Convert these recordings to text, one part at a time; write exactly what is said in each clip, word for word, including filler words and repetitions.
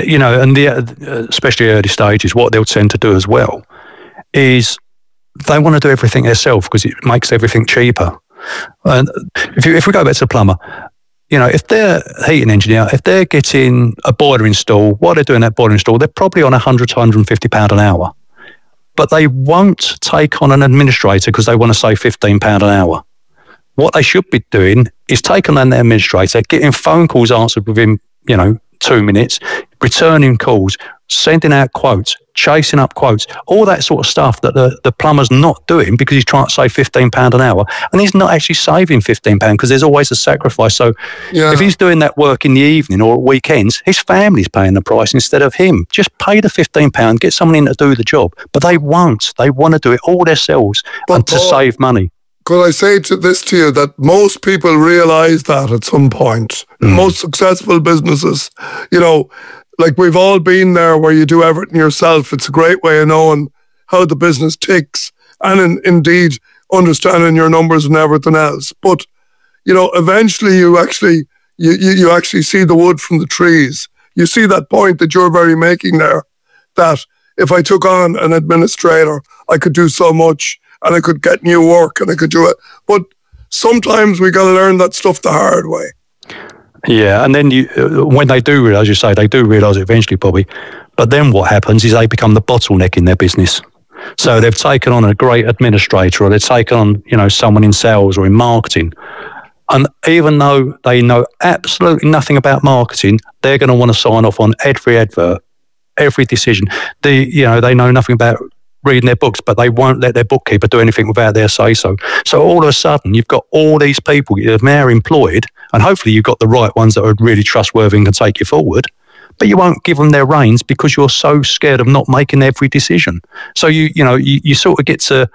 you know, and the uh, especially early stages, what they'll tend to do as well is they want to do everything themselves because it makes everything cheaper. And if you, if we go back to the plumber, you know, if they're a heating engineer, if they're getting a boiler install, while they're doing that boiler install, they're probably on one hundred to one hundred fifty pounds an hour. But they won't take on an administrator because they want to save fifteen pounds an hour. What they should be doing is taking on their administrator, getting phone calls answered within, you know, two minutes, returning calls, sending out quotes, chasing up quotes, all that sort of stuff that the, the plumber's not doing because he's trying to save fifteen pounds an hour. And he's not actually saving fifteen pounds because there's always a sacrifice. So yeah. if he's doing that work in the evening or at weekends, his family's paying the price instead of him. Just pay the fifteen pounds, get someone in to do the job. But they won't. They want to do it all themselves but, and to Paul, save money. Could I say to this to you that most people realise that at some point? Mm. Most successful businesses, you know, like we've all been there where you do everything yourself. It's a great way of knowing how the business ticks and in, indeed understanding your numbers and everything else. But, you know, eventually you actually, you, you, you actually see the wood from the trees. You see that point that you're very making there, that if I took on an administrator, I could do so much and I could get new work and I could do it. But sometimes we got to learn that stuff the hard way. Yeah, and then you, when they do realise, you say, they do realise it eventually, Bobby, but then what happens is they become the bottleneck in their business. So they've taken on a great administrator or they've taken on, you know, someone in sales or in marketing. And even though they know absolutely nothing about marketing, they're going to want to sign off on every advert, every decision. The, you know, they know nothing about reading their books, but they won't let their bookkeeper do anything without their say-so. So all of a sudden, you've got all these people you've now employed, and hopefully you've got the right ones that are really trustworthy and can take you forward, but you won't give them their reins because you're so scared of not making every decision. So you you know, you, you sort of get to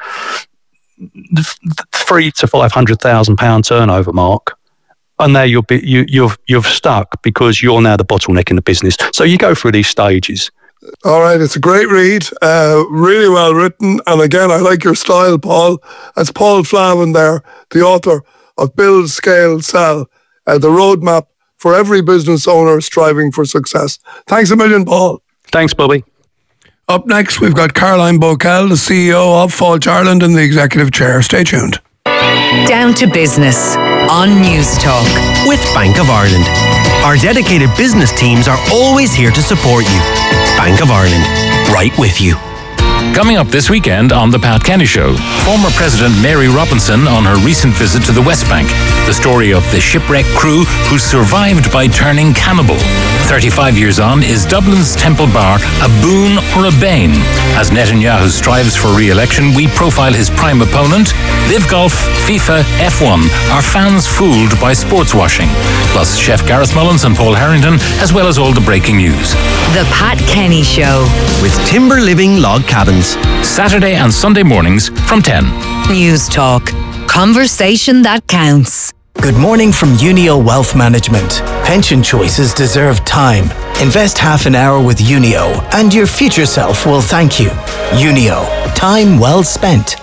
three to five hundred thousand pound turnover mark, and there you'll be you you've you've stuck because you're now the bottleneck in the business. So you go through these stages. All right, it's a great read, uh, really well written, and again, I like your style, Paul. That's Paul Flavin there, the author of Build, Scale, Sell, uh, the roadmap for every business owner striving for success. Thanks a million, Paul. Thanks, Bobby. Up next, we've got Caroline Bockel, the C E O of Falch Ireland and the Executive Chair. Stay tuned. Down to Business on Newstalk with Bank of Ireland. Our dedicated business teams are always here to support you. Bank of Ireland, right with you. Coming up this weekend on The Pat Kenny Show, former President Mary Robinson on her recent visit to the West Bank. The story of the shipwreck crew who survived by turning cannibal. thirty-five years on, is Dublin's Temple Bar a boon or a bane? As Netanyahu strives for re-election, we profile his prime opponent. Live Golf, FIFA, F one. Are fans fooled by sports washing? Plus Chef Gareth Mullins and Paul Harrington, as well as all the breaking news. The Pat Kenny Show with Timber Living Log Cabins. Saturday and Sunday mornings from ten. Newstalk. Conversation that counts. Good morning from Unio Wealth Management. Pension choices deserve time. Invest half an hour with Unio and your future self will thank you. Unio. Time well spent.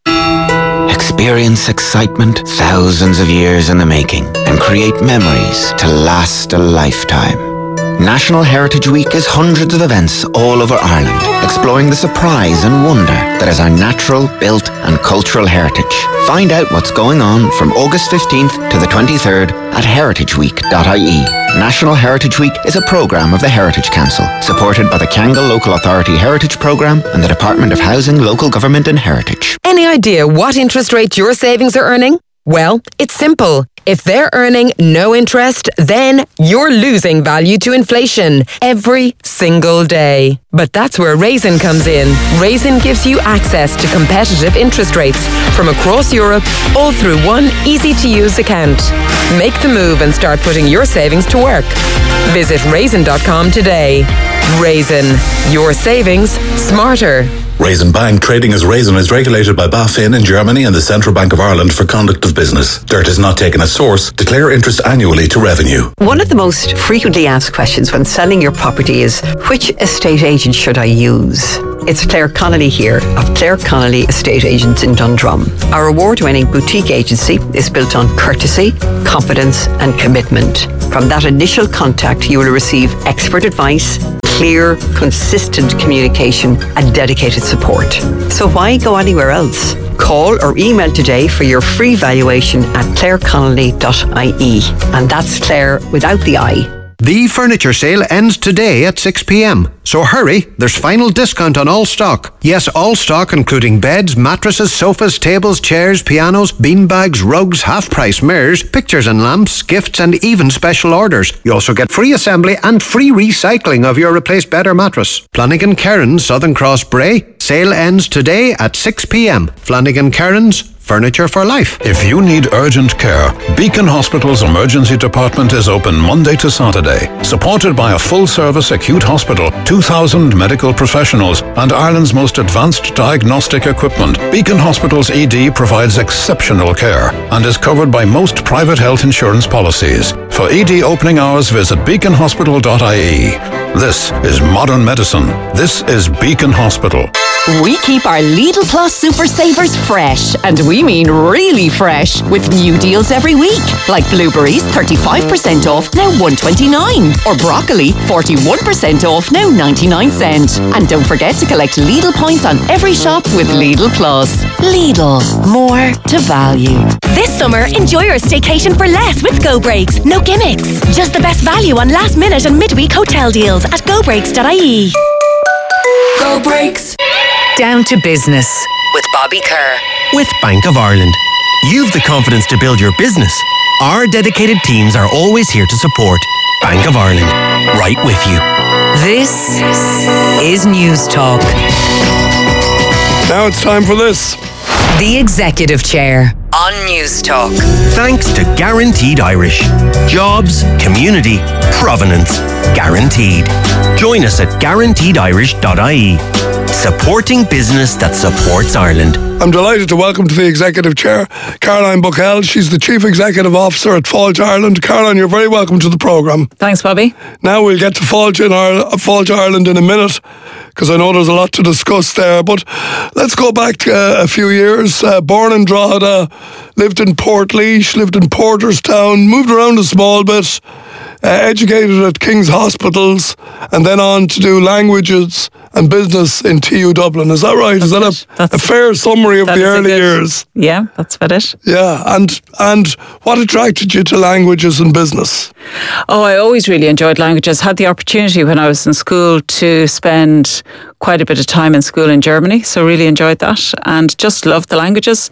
Experience excitement thousands of years in the making and create memories to last a lifetime. National Heritage Week is hundreds of events all over Ireland, exploring the surprise and wonder that is our natural, built and cultural heritage. Find out what's going on from August fifteenth to the twenty-third at heritage week dot I E. National Heritage Week is a programme of the Heritage Council, supported by the Kangal Local Authority Heritage Programme and the Department of Housing, Local Government and Heritage. Any idea what interest rate your savings are earning? Well, it's simple. If they're earning no interest, then you're losing value to inflation every single day. But that's where Raisin comes in. Raisin gives you access to competitive interest rates from across Europe, all through one easy-to-use account. Make the move and start putting your savings to work. Visit raisin dot com today. Raisin, your savings smarter. Raisin Bank, trading as Raisin, is regulated by BaFin in Germany and the Central Bank of Ireland for conduct of business. Dirt is not taken as source. Declare interest annually to revenue. One of the most frequently asked questions when selling your property is, which estate agent should I use? It's Claire Connolly here of Claire Connolly Estate Agents in Dundrum. Our award-winning boutique agency is built on courtesy, confidence and commitment. From that initial contact, you will receive expert advice, clear, consistent communication and dedicated support. So why go anywhere else? Call or email today for your free valuation at claire connolly dot I E. And that's Claire without the I. The furniture sale ends today at six p.m. So hurry, there's final discount on all stock. Yes, all stock including beds, mattresses, sofas, tables, chairs, pianos, beanbags, rugs, half-price mirrors, pictures and lamps, gifts and even special orders. You also get free assembly and free recycling of your replaced bed or mattress. Flanagan Cairns, Southern Cross Bray. Sale ends today at six p.m. Flanagan Cairns, furniture for life. If you need urgent care, Beacon Hospital's emergency department is open Monday to Saturday. Supported by a full-service acute hospital, two thousand medical professionals, and Ireland's most advanced diagnostic equipment, Beacon Hospital's E D provides exceptional care and is covered by most private health insurance policies. For E D opening hours, visit beacon hospital dot I E. This is modern medicine. This is Beacon Hospital. We keep our Lidl Plus Super Savers fresh, and we mean really fresh, with new deals every week. Like blueberries, thirty-five percent off, now one twenty-nine. Or broccoli, forty-one percent off, now ninety-nine cents. And don't forget to collect Lidl points on every shop with Lidl Plus. Lidl, more to value. This summer, enjoy your staycation for less with Go Breaks. No gimmicks. Just the best value on last minute and midweek hotel deals at go breaks dot I E. Go Breaks. Down to business with Bobby Kerr. With Bank of Ireland. You've the confidence to build your business. Our dedicated teams are always here to support. Bank of Ireland, right with you. This is News Talk. Now it's time for this. The Executive Chair on News Talk. Thanks to Guaranteed Irish. Jobs, community, provenance. Guaranteed. Join us at guaranteed irish dot I E. Supporting business that supports Ireland. I'm delighted to welcome to the Executive Chair Caroline Buckell. She's the Chief Executive Officer at Fáilte Ireland. Caroline, you're very welcome to the programme. Thanks, Bobby. Now we'll get to Fáilte, in Ireland, Fáilte Ireland in a minute, because I know there's a lot to discuss there. But let's go back uh, a few years. Uh, born in Drogheda, lived in Portlaoise, lived in Porterstown, moved around a small bit, uh, educated at King's Hospitals, and then on to do languages and business in T U Dublin. Is that right? That's Is that a, a fair summary of the early years? Yeah, that's about it. Yeah, and and what attracted you to languages and business? Oh, I always really enjoyed languages. Had the opportunity when I was in school to spend quite a bit of time in school in Germany, so really enjoyed that and just loved the languages.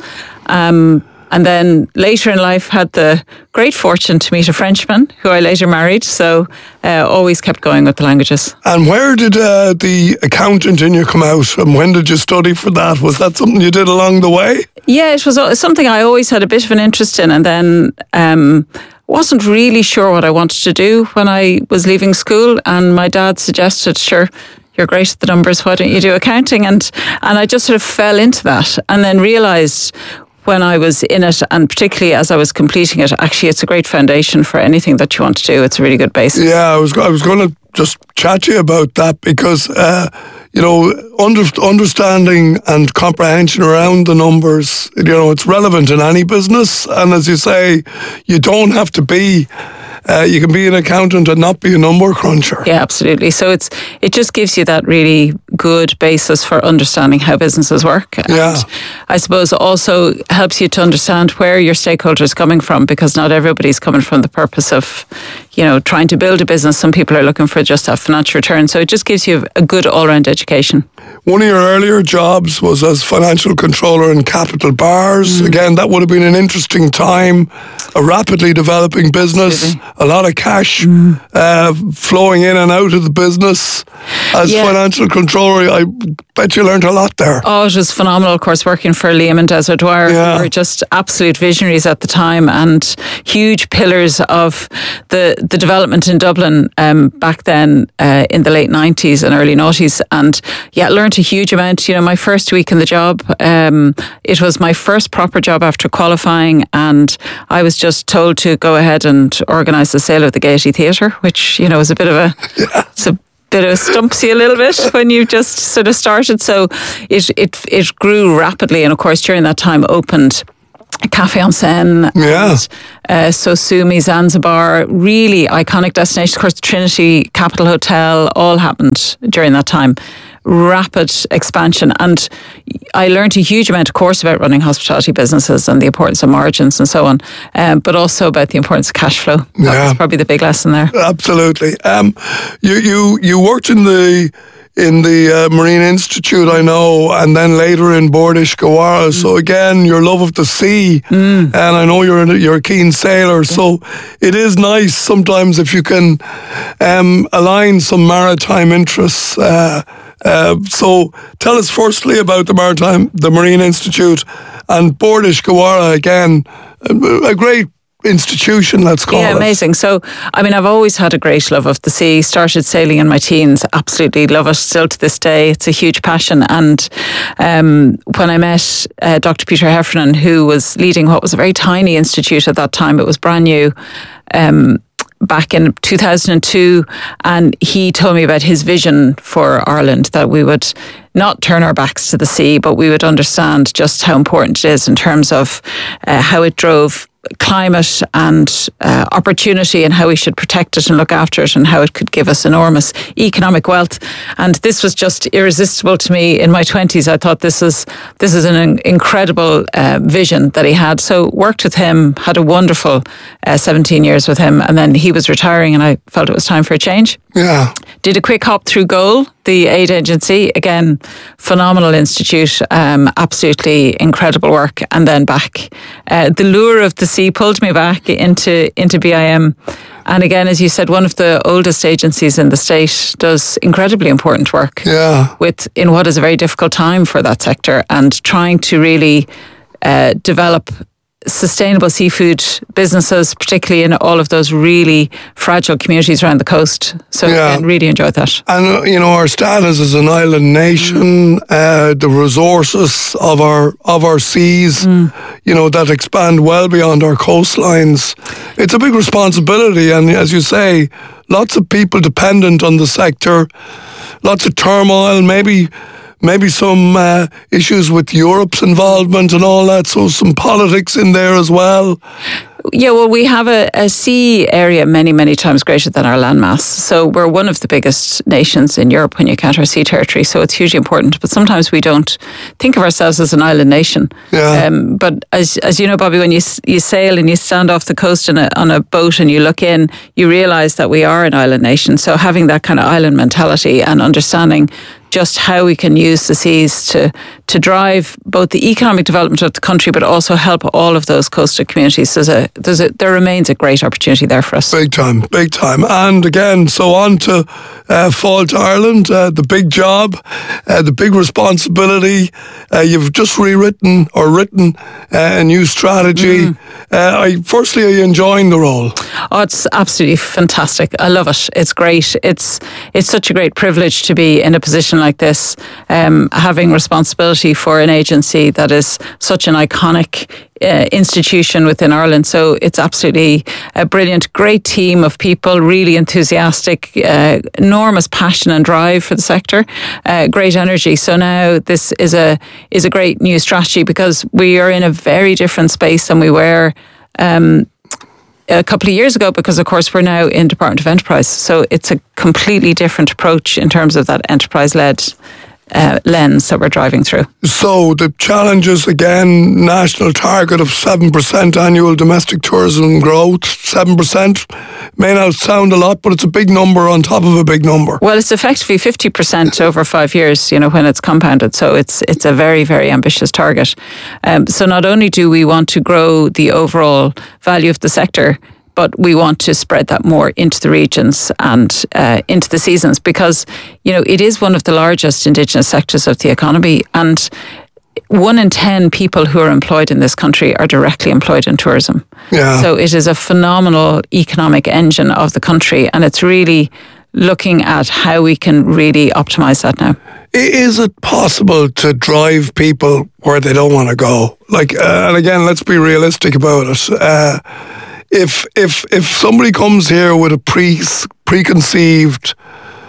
Um, And then later in life had the great fortune to meet a Frenchman who I later married. So uh, always kept going with the languages. And where did uh, the accountant in you come out? And when did you study for that? Was that something you did along the way? Yeah, it was something I always had a bit of an interest in. And then um, wasn't really sure what I wanted to do when I was leaving school. And my dad suggested, sure, you're great at the numbers, why don't you do accounting? And, and I just sort of fell into that and then realised when I was in it, and particularly as I was completing it, actually it's a great foundation for anything that you want to do. It's a really good basis. Yeah, I was I was going to just chat to you about that because, uh, you know, under, understanding and comprehension around the numbers, you know, it's relevant in any business. And as you say, you don't have to be Uh, you can be an accountant and not be a number cruncher. Yeah, absolutely. So it's it just gives you that really good basis for understanding how businesses work. And yeah. I suppose also helps you to understand where your stakeholders are coming from, because not everybody's coming from the purpose of, you know, trying to build a business. Some people are looking for just a financial return. So it just gives you a good all-round education. One of your earlier jobs was as financial controller in Capital Bars. Mm. Again, that would have been an interesting time, a rapidly developing business, absolutely. A lot of cash mm. uh, flowing in and out of the business. As yeah. financial controller, I bet you learned a lot there. Oh, it was phenomenal, of course, working for Liam and Des O'Dwyer. Yeah. We were just absolute visionaries at the time and huge pillars of the, the development in Dublin um, back then uh, in the late nineties and early noughties. And yeah, learned a huge amount. You know, my first week in the job, um, it was my first proper job after qualifying, and I was just told to go ahead and organise the sale of the Gaiety Theatre, which, you know, is a bit of a... Yeah. It's a bit of stumps you a little bit when you just sort of started. So it it it grew rapidly, and of course during that time opened Cafe on Seine, yeah. and, uh, Sosumi, Zanzibar, really iconic destinations. Of course, the Trinity Capital Hotel, all happened during that time. Rapid expansion, and I learned a huge amount, of course, about running hospitality businesses and the importance of margins and so on, um, but also about the importance of cash flow. That yeah. was probably the big lesson there. Absolutely. Um, you you you worked in the in the uh, Marine Institute, I know, and then later in Bordish Gawara. Mm. So again, your love of the sea, mm. and I know you're a, you're a keen sailor. Yeah. So it is nice sometimes if you can um, align some maritime interests. Uh, Uh, so tell us firstly about the Maritime, the Marine Institute, and Bordish Gawara again, a great institution, let's call yeah, it. Yeah, amazing. So, I mean, I've always had a great love of the sea. Started sailing in my teens, absolutely love it still to this day. It's a huge passion. And um, when I met uh, Doctor Peter Heffernan, who was leading what was a very tiny institute at that time, it was brand new, um, back in two thousand two, and he told me about his vision for Ireland, that we would not turn our backs to the sea, but we would understand just how important it is in terms of uh, how it drove climate and uh, opportunity, and how we should protect it and look after it, and how it could give us enormous economic wealth. And this was just irresistible to me in my twenties. I thought this is this is an incredible uh, vision that he had. So worked with him, had a wonderful uh, seventeen years with him, and then he was retiring, and I felt it was time for a change. Yeah. Did a quick hop through Goal, the aid agency. Again, phenomenal institute, um, absolutely incredible work. And then back. Uh, the lure of the sea pulled me back into, into B I M. And again, as you said, one of the oldest agencies in the state, does incredibly important work. Yeah. With in what is a very difficult time for that sector, and trying to really uh, develop sustainable seafood businesses, particularly in all of those really fragile communities around the coast. So yeah. again, really enjoyed that. And, you know, our status as an island nation, mm. uh, the resources of our of our seas, mm. you know, that expand well beyond our coastlines. It's a big responsibility. And as you say, lots of people dependent on the sector, lots of turmoil, maybe... Maybe some uh, issues with Europe's involvement and all that, so some politics in there as well. Yeah, well, we have a, a sea area many, many times greater than our landmass. So we're one of the biggest nations in Europe when you count our sea territory. So it's hugely important. But sometimes we don't think of ourselves as an island nation. Yeah. Um, but as as you know, Bobby, when you you sail and you stand off the coast in a, on a boat and you look in, you realise that we are an island nation. So having that kind of island mentality and understanding just how we can use the seas to to drive both the economic development of the country, but also help all of those coastal communities. There's a, there's a, there remains a great opportunity there for us. Big time, big time. And again, so on to uh, Fall to Ireland, uh, the big job, uh, the big responsibility. Uh, you've just rewritten or written uh, a new strategy. Mm. Uh, I, firstly, are you enjoying the role? Oh, it's absolutely fantastic. I love it. It's great. It's it's such a great privilege to be in a position like this, um, having responsibility for an agency that is such an iconic uh, institution within Ireland. So it's absolutely a brilliant, great team of people, really enthusiastic, uh, enormous passion and drive for the sector, uh, great energy. So now this is a is a great new strategy, because we are in a very different space than we were um, a couple of years ago, because of course we're now in Department of Enterprise. So it's a completely different approach in terms of that enterprise-led uh, lens that we're driving through. So the challenges, again, national target of seven percent annual domestic tourism growth, seven percent may not sound a lot, but it's a big number on top of a big number. Well, it's effectively fifty percent over five years, you know, when it's compounded. So it's it's a very, very ambitious target. Um, so not only do we want to grow the overall value of the sector, but we want to spread that more into the regions and uh, into the seasons, because, you know, it is one of the largest indigenous sectors of the economy, and one in ten people who are employed in this country are directly employed in tourism. Yeah. So it is a phenomenal economic engine of the country, and it's really looking at how we can really optimise that now. Is it possible to drive people where they don't want to go? Like, uh, and again, let's be realistic about it. Uh, If if if somebody comes here with a pre preconceived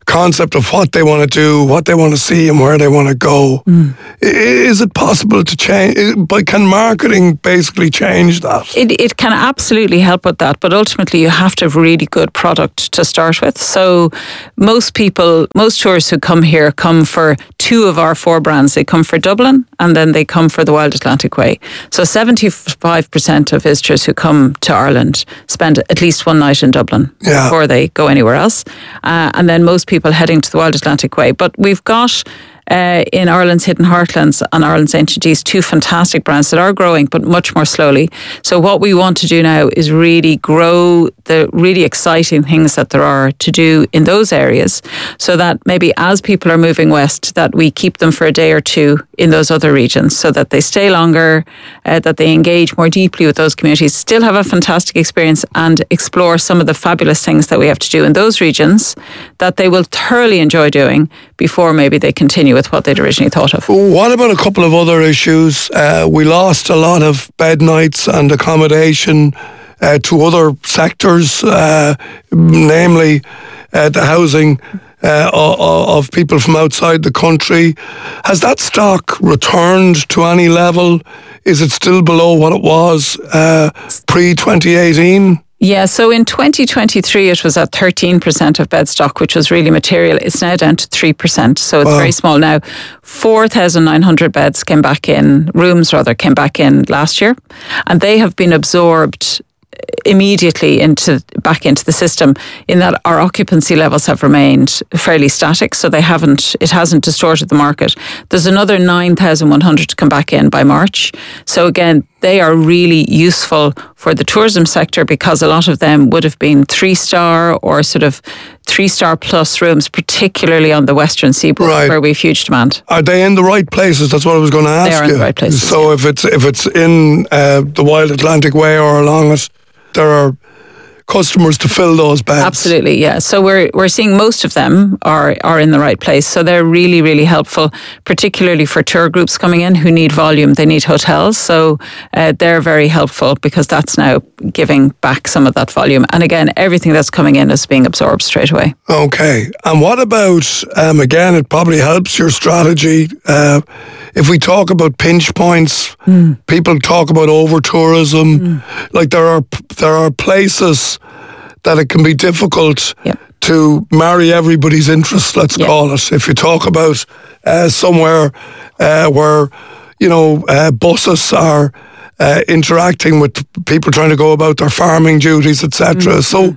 concept of what they want to do, what they want to see, and where they want to go. Mm. Is it possible to change? But can marketing basically change that? It it can absolutely help with that, but ultimately you have to have really good product to start with. So most people, most tourists who come here come for two of our four brands. They come for Dublin and then they come for the Wild Atlantic Way. So seventy-five percent of visitors who come to Ireland spend at least one night in Dublin yeah. before they go anywhere else. Uh, and then most people heading to the Wild Atlantic Way. But we've got uh, in Ireland's Hidden Heartlands and Ireland's Ancient East two fantastic brands that are growing, but much more slowly. So what we want to do now is really grow the really exciting things that there are to do in those areas, so that maybe as people are moving west, that we keep them for a day or two in those other regions, so that they stay longer, uh, that they engage more deeply with those communities, still have a fantastic experience and explore some of the fabulous things that we have to do in those regions that they will thoroughly enjoy doing before maybe they continue with what they'd originally thought of. What about a couple of other issues? Uh, we lost a lot of bed nights and accommodation uh, to other sectors, uh, namely uh, the housing uh, of people from outside the country. Has that stock returned to any level? Is it still below what it was uh, pre twenty eighteen? Yeah, so in twenty twenty-three it was at thirteen percent of bed stock, which was really material. It's now down to three percent, so it's wow. very small now. four thousand nine hundred beds came back in, rooms rather, came back in last year, and they have been absorbed immediately into back into the system, in that our occupancy levels have remained fairly static, so they haven't it hasn't distorted the market. There's another nine thousand one hundred to come back in by March. So again, they are really useful for the tourism sector, because a lot of them would have been three star or sort of three star plus rooms, particularly on the western seaboard, right, where we have huge demand. Are they in the right places? That's what I was going to ask you. They are in the right places. So yeah. if it's if it's in uh, the Wild Atlantic Way or along it, there are customers to fill those beds. Absolutely, yeah. So we're we're seeing most of them are are in the right place. So they're really, really helpful, particularly for tour groups coming in who need volume. They need hotels. So uh, they're very helpful, because that's now giving back some of that volume. And again, everything that's coming in is being absorbed straight away. Okay. And what about, um, again, it probably helps your strategy. Uh, if we talk about pinch points, mm. people talk about over-tourism. Mm. Like there are there are places that it can be difficult yep. to marry everybody's interests, let's yep. call it. If you talk about uh, somewhere uh, where, you know, uh, buses are uh, interacting with people trying to go about their farming duties, et cetera. Mm-hmm.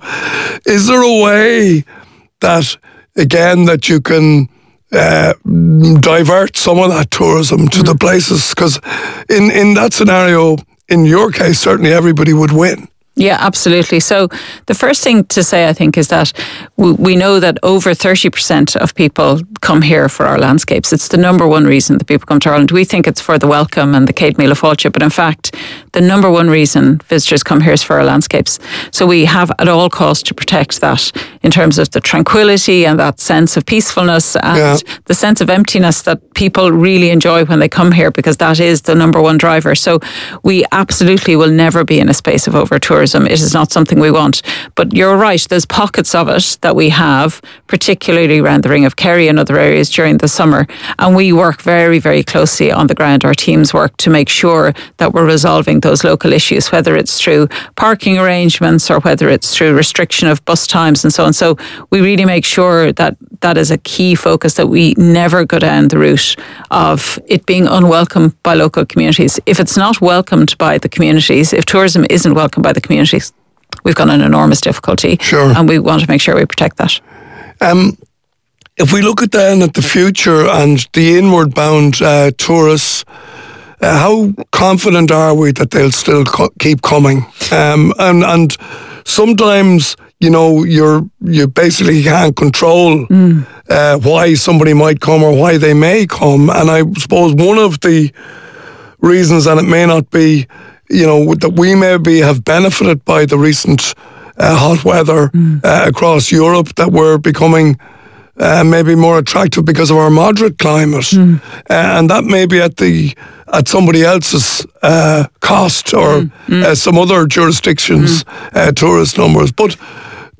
So is there a way that, again, that you can uh, divert some of that tourism to mm-hmm. the places? Because in, in that scenario, in your case, certainly everybody would win. Yeah, absolutely. So the first thing to say, I think, is that we know that over thirty percent of people come here for our landscapes. It's the number one reason that people come to Ireland. We think it's for the welcome and the Céad Míle Fáilte, but in fact, the number one reason visitors come here is for our landscapes. So we have at all costs to protect that in terms of the tranquility and that sense of peacefulness and yeah. the sense of emptiness that people really enjoy when they come here, because that is the number one driver. So we absolutely will never be in a space of over-tourism. It is not something we want. But you're right, there's pockets of it that we have, particularly around the Ring of Kerry and other areas during the summer. And we work very, very closely on the ground. Our teams work to make sure that we're resolving those local issues, whether it's through parking arrangements or whether it's through restriction of bus times and so on. So we really make sure that that is a key focus, that we never go down the route of it being unwelcome by local communities. If it's not welcomed by the communities, if tourism isn't welcomed by the communities, we've got an enormous difficulty. Sure. And we want to make sure we protect that. Um, if we look at then at the future and the inward bound uh, tourists, uh, how confident are we that they'll still co- keep coming? Um, and and sometimes, you know, you're you basically can't control mm. uh, why somebody might come or why they may come. And I suppose one of the reasons, and it may not be, you know, that we maybe have benefited by the recent uh, hot weather mm. uh, across Europe, that we're becoming uh, maybe more attractive because of our moderate climate, mm. uh, and that may be at the at somebody else's uh, cost or mm. Mm. Uh, some other jurisdictions' mm. uh, tourist numbers. But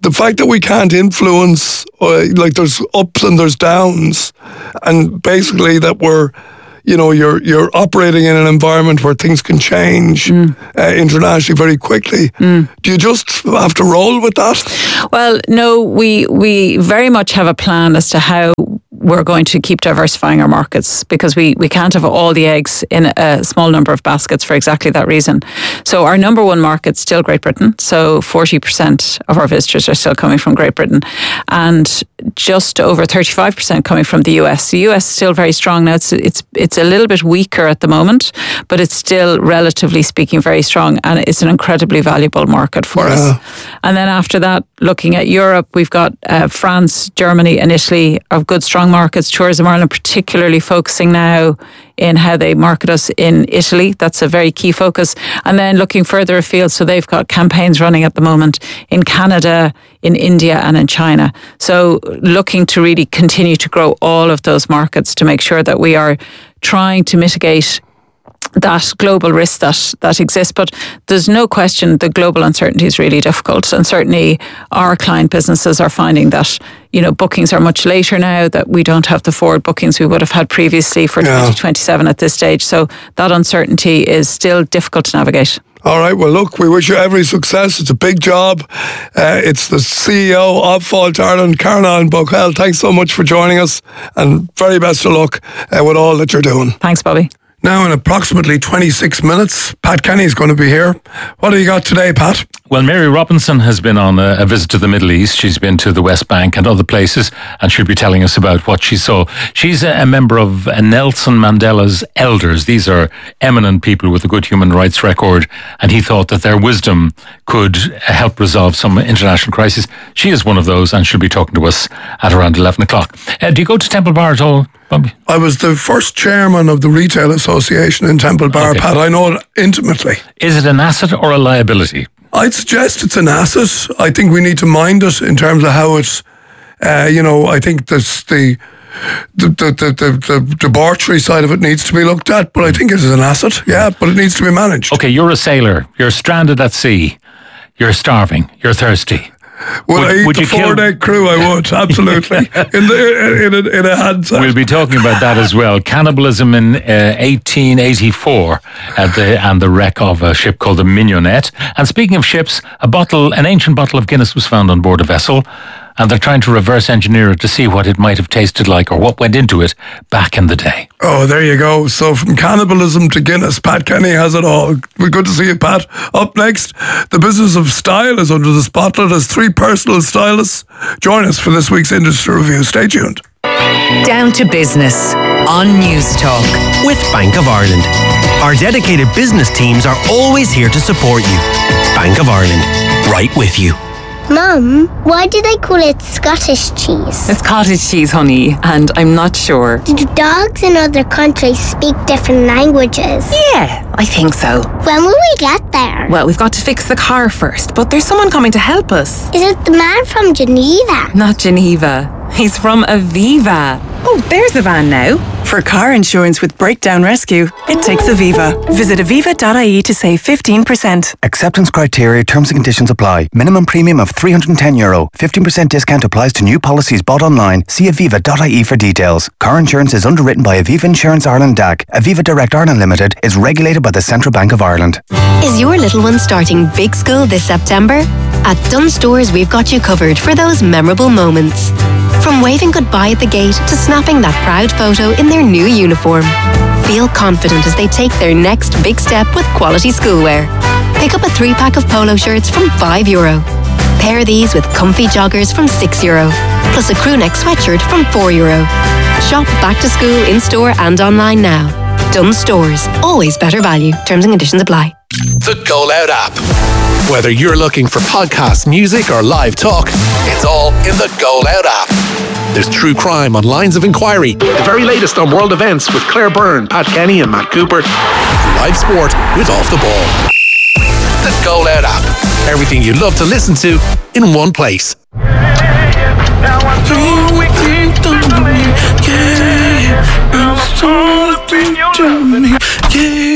the fact that we can't influence, uh, like there's ups and there's downs, and basically that we're, you know, you're you're operating in an environment where things can change mm. uh, internationally very quickly. Mm. Do you just have to roll with that? Well, no, we we very much have a plan as to how we're going to keep diversifying our markets, because we, we can't have all the eggs in a small number of baskets for exactly that reason. So our number one market's still Great Britain. So forty percent of our visitors are still coming from Great Britain, and just over thirty-five percent coming from the U S. The U S is still very strong now. It's it's it's a little bit weaker at the moment, but it's still, relatively speaking, very strong, and it's an incredibly valuable market for yeah. us. And then after that, looking at Europe, we've got uh, France, Germany and Italy are good, strong markets. Tourism Ireland particularly focusing now in how they market us in Italy. That's a very key focus. And then looking further afield, so they've got campaigns running at the moment in Canada, in India and in China. So looking to really continue to grow all of those markets to make sure that we are trying to mitigate that global risk that that exists. But there's no question the global uncertainty is really difficult, and certainly our client businesses are finding that, you know, bookings are much later now, that we don't have the forward bookings we would have had previously for yeah. twenty twenty-seven at this stage. So that uncertainty is still difficult to navigate. All right, well, look, we wish you every success. It's a big job. Uh, it's the C E O of Fáilte Ireland, Caroline Boquel. Thanks so much for joining us, and very best of luck uh, with all that you're doing. Thanks, Bobby. Now, in approximately twenty-six minutes, Pat Kenny's going to be here. What do you got today, Pat? Well, Mary Robinson has been on a, a visit to the Middle East. She's been to the West Bank and other places, and she'll be telling us about what she saw. She's a, a member of uh, Nelson Mandela's elders. These are eminent people with a good human rights record, and he thought that their wisdom could help resolve some international crises. She is one of those, and she'll be talking to us at around eleven o'clock. Uh, do you go to Temple Bar at all, Bobby? I was the first chairman of the Retail Association in Temple Bar, okay. Pat. I know it intimately. Is it an asset or a liability? I'd suggest it's an asset. I think we need to mind it in terms of how it's, uh, you know, I think this, the, the, the, the, the, the debauchery side of it needs to be looked at, but I think it is an asset, yeah, but it needs to be managed. Okay, you're a sailor. You're stranded at sea. You're starving. You're thirsty. Would, would I eat would the four-day kill- crew? I would, absolutely. in, the, in, a, in a handset. We'll be talking about that as well. Cannibalism in uh, eighteen eighty-four at the, and the wreck of a ship called the Mignonette. And speaking of ships, a bottle, an ancient bottle of Guinness was found on board a vessel, and they're trying to reverse engineer it to see what it might have tasted like or what went into it back in the day. Oh, there you go. So from cannibalism to Guinness, Pat Kenny has it all. We're good to see you, Pat. Up next, the business of style is under the spotlight as three personal stylists. Join us for this week's Industry Review. Stay tuned. Down to Business on News Talk with Bank of Ireland. Our dedicated business teams are always here to support you. Bank of Ireland, right with you. Mum, why do they call it Scottish cheese? It's cottage cheese, honey, and I'm not sure. Do dogs in other countries speak different languages? Yeah, I think so. When will we get there? Well, we've got to fix the car first, but there's someone coming to help us. Is it the man from Geneva? Not Geneva. He's from Aviva. Oh, there's the van now. For car insurance with Breakdown Rescue, it takes Aviva. Visit aviva dot I E to save fifteen percent. Acceptance criteria, terms and conditions apply. Minimum premium of three hundred ten euro. fifteen percent discount applies to new policies bought online. See aviva dot I E for details. Car insurance is underwritten by Aviva Insurance Ireland D A C. Aviva Direct Ireland Limited is regulated by the Central Bank of Ireland. Is your little one starting big school this September? At Dunnes Stores, we've got you covered for those memorable moments. From waving goodbye at the gate to snapping that proud photo in their new uniform. Feel confident as they take their next big step with quality schoolwear. Pick up a three-pack of polo shirts from five euro. Pair these with comfy joggers from six euro. Plus a crew neck sweatshirt from four euro. Shop back to school in-store and online now. Dunnes Stores. Always better value. Terms and conditions apply. The Go Loud app. Whether you're looking for podcasts, music or live talk, it's all in the Go Loud app. There's true crime on Lines of Inquiry, the very latest on world events with Claire Byrne, Pat Kenny and Matt Cooper, live sport with Off the Ball. The Go Loud app. Everything you love to listen to in one place.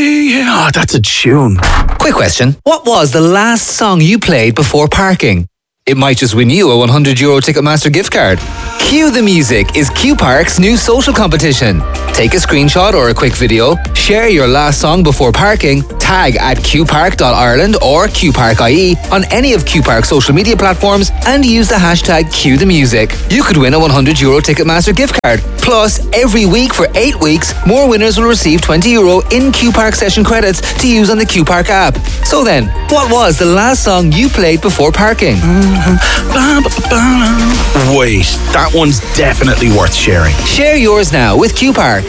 Oh, that's a tune. Quick question. What was the last song you played before parking? It might just win you a one hundred euro Ticketmaster gift card. Cue the Music is Q Park's new social competition. Take a screenshot or a quick video, share your last song before parking, tag at q park dot ireland or q park dot I E on any of Q Park's social media platforms and use the hashtag Cue the Music. You could win a one hundred euro Ticketmaster gift card. Plus, every week for eight weeks, more winners will receive twenty euro in Q Park session credits to use on the Q Park app. So then, what was the last song you played before parking? Wait, that one's definitely worth sharing. Share yours now with Q Park.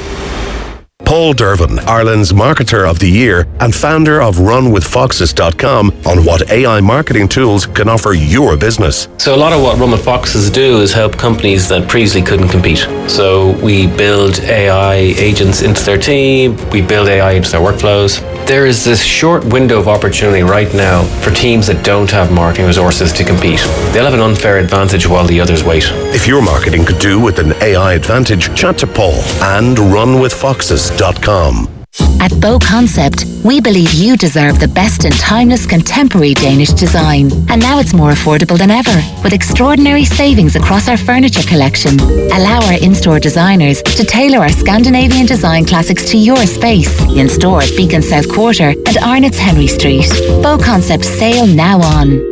Paul Dervin, Ireland's Marketer of the Year and founder of run with foxes dot com, on what A I marketing tools can offer your business. So a lot of what Run with Foxes do is help companies that previously couldn't compete. So we build A I agents into their team, we build A I into their workflows. There is this short window of opportunity right now for teams that don't have marketing resources to compete. They'll have an unfair advantage while the others wait. If your marketing could do with an A I advantage, chat to Paul and run with foxes dot com. At Bow Concept, we believe you deserve the best in timeless contemporary Danish design. And now it's more affordable than ever, with extraordinary savings across our furniture collection. Allow our in-store designers to tailor our Scandinavian design classics to your space. In store at Beacon South Quarter and Arnott's Henry Street. Bow Concept sale now on.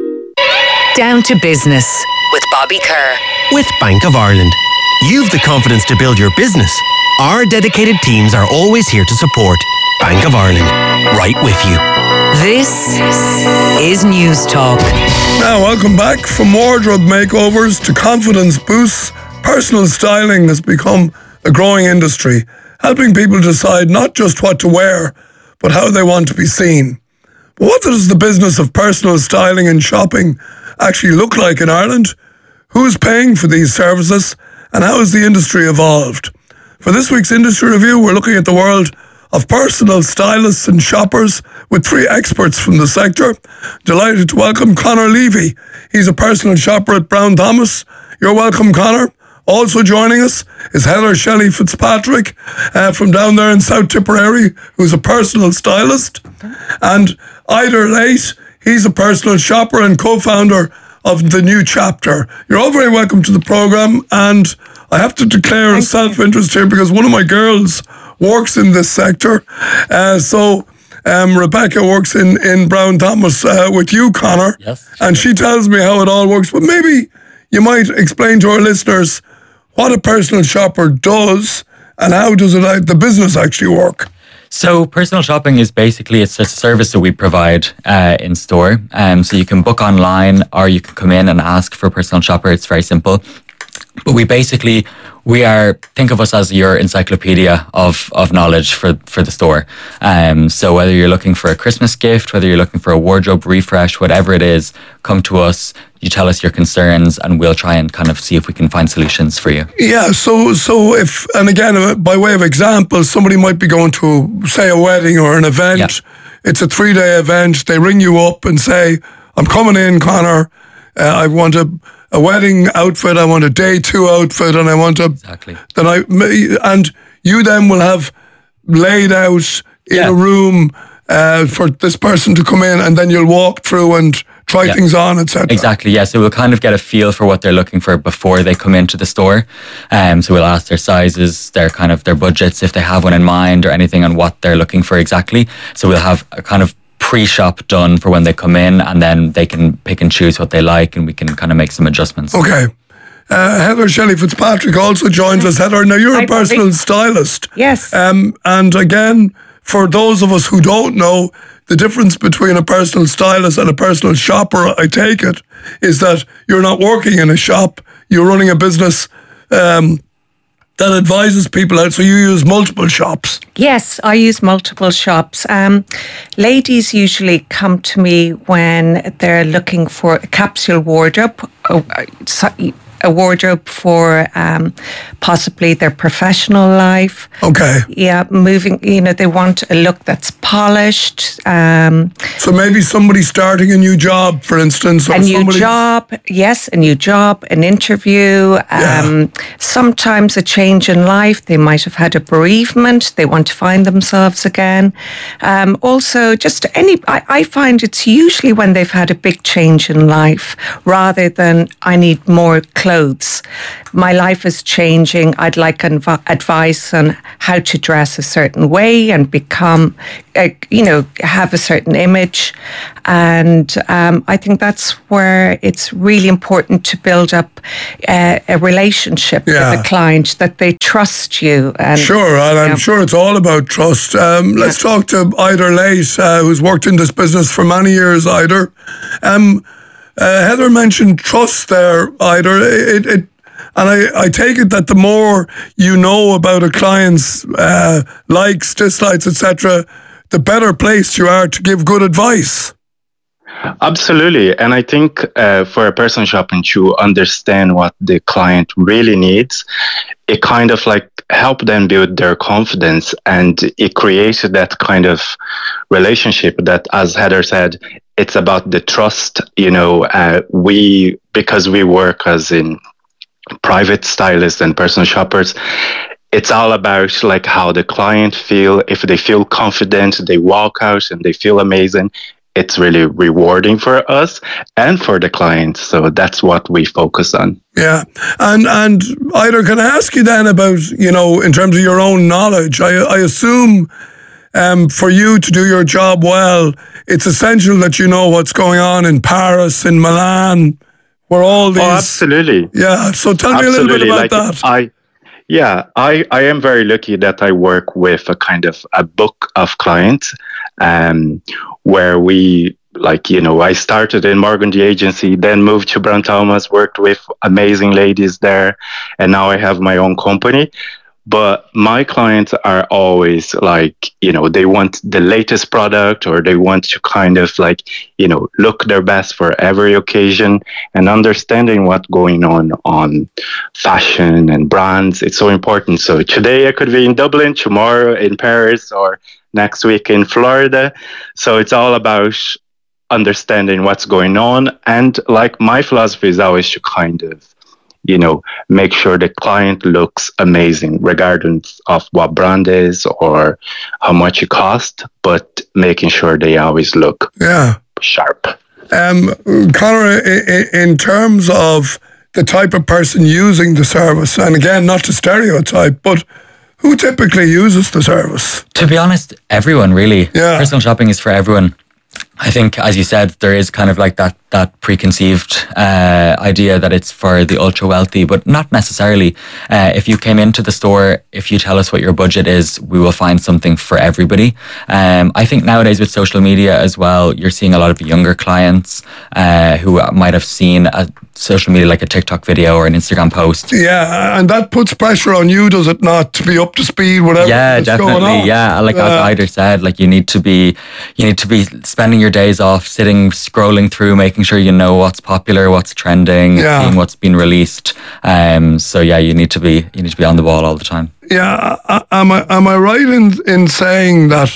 Down to Business with Bobby Kerr. With Bank of Ireland, you've the confidence to build your business. Our dedicated teams are always here to support. Bank of Ireland, right with you. This is News Talk. Now, welcome back. From wardrobe makeovers to confidence boosts, personal styling has become a growing industry, helping people decide not just what to wear, but how they want to be seen. But what does the business of personal styling and shopping actually look like in Ireland? Who's paying for these services? And how has the industry evolved? For this week's Industry Review, we're looking at the world of personal stylists and shoppers with three experts from the sector. Delighted to welcome Conor Levy. He's a personal shopper at Brown Thomas. You're welcome, Conor. Also joining us is Heather Shelley Fitzpatrick uh, from down there in South Tipperary, who's a personal stylist. And Ider Late, he's a personal shopper and co-founder of The New Chapter. You're all very welcome to the programme, and I have to declare a self-interest here because one of my girls works in this sector. Uh, so um, Rebecca works in, in Brown Thomas uh, with you, Conor. Yes. And she tells me how it all works. But maybe you might explain to our listeners what a personal shopper does and how does it uh, the business actually work. So personal shopping is basically, it's a service that we provide uh, in store. Um, so you can book online or you can come in and ask for a personal shopper. It's very simple. But we basically, we are, think of us as your encyclopedia of, of knowledge for, for the store. Um, so whether you're looking for a Christmas gift, whether you're looking for a wardrobe refresh, whatever it is, come to us, you tell us your concerns, and we'll try and kind of see if we can find solutions for you. Yeah, so so if, and again, by way of example, somebody might be going to, say, a wedding or an event. Yeah. It's a three-day event. They ring you up and say, I'm coming in, Conor. Uh, I want a... a wedding outfit, I want a day two outfit, and I want a... Exactly. Then I, and you then will have laid out in yeah. a room uh, for this person to come in, and then you'll walk through and try yeah. things on, et cetera. Exactly, yeah. So we'll kind of get a feel for what they're looking for before they come into the store. Um, so we'll ask their sizes, their kind of their budgets, if they have one in mind, or anything on what they're looking for exactly. So we'll have a kind of pre-shop done for when they come in, and then they can pick and choose what they like, and we can kind of make some adjustments. Okay. Uh, Heather Shelley Fitzpatrick also joins us. Heather, now you're Hi, a personal Bobby. stylist. Yes. Um, and again, for those of us who don't know, the difference between a personal stylist and a personal shopper, I take it, is that you're not working in a shop, you're running a business um, that advises people out, so you use multiple shops. Yes, I use multiple shops. Um, ladies usually come to me when they're looking for a capsule wardrobe. Oh, so a wardrobe for um, possibly their professional life. Okay. Yeah, moving, you know, they want a look that's polished. Um, so maybe somebody starting a new job, for instance. Or a new somebody... job, yes, a new job, an interview. Um, yeah. Sometimes a change in life. They might have had a bereavement. They want to find themselves again. Um, also, just any, I, I find it's usually when they've had a big change in life rather than I need more clothes. My life is changing. I'd like adv- advice on how to dress a certain way and become, uh, you know, have a certain image. And um, I think that's where it's really important to build up uh, a relationship yeah. with the client, that they trust you. And, sure, and I'm yeah. sure it's all about trust. Um, let's yeah. talk to Ider Late, uh, who's worked in this business for many years, Ider. Um, uh, Heather mentioned trust there, Ider. It, it, and I, I take it that the more you know about a client's uh, likes, dislikes, et cetera, the better placed you are to give good advice. Absolutely. And I think uh, for a person shopping to understand what the client really needs, it kind of like help them build their confidence, and it created that kind of relationship that, as Heather said, it's about the trust. You know, uh, we, because we work as in private stylists and personal shoppers, it's all about like how the client feel. If they feel confident, they walk out and they feel amazing. It's really rewarding for us and for the client. So that's what we focus on. Yeah. And and Ider, can I ask you then about, you know, in terms of your own knowledge, I, I assume um, for you to do your job well, it's essential that you know what's going on in Paris, in Milan, where all these... Oh, absolutely. Yeah. So tell me absolutely. a little bit about like that. I, yeah, I, I am very lucky that I work with a kind of a book of clients um, where we, like, you know, I started in Morgan the agency, then moved to Brown Thomas, worked with amazing ladies there, and now I have my own company. But my clients are always like, you know, they want the latest product, or they want to kind of like, you know, look their best for every occasion, and understanding what's going on on fashion and brands. It's so important. So today I could be in Dublin, tomorrow in Paris, or next week in Florida. So it's all about understanding what's going on. And like my philosophy is always to kind of, you know, make sure the client looks amazing, regardless of what brand is or how much it costs, but making sure they always look yeah. sharp. Um, Conor, in terms of the type of person using the service, and again, not to stereotype, but who typically uses the service? To be honest, everyone really. Yeah. Personal shopping is for everyone. I think, as you said, there is kind of like that that preconceived uh, idea that it's for the ultra wealthy, but not necessarily. Uh, if you came into the store, if you tell us what your budget is, we will find something for everybody. Um, I think nowadays with social media as well, you're seeing a lot of younger clients uh, who might have seen a social media like a TikTok video or an Instagram post. Yeah, and that puts pressure on you, does it not, to be up to speed, whatever yeah, is going on? definitely. Yeah, like yeah. as Ider said, like you need to be, you need to be spending your days off sitting, scrolling through, making sure you know what's popular, what's trending, yeah. seeing what's been released. Um, so yeah, you need to be, you need to be on the ball all the time. Yeah, am I am I right in in saying that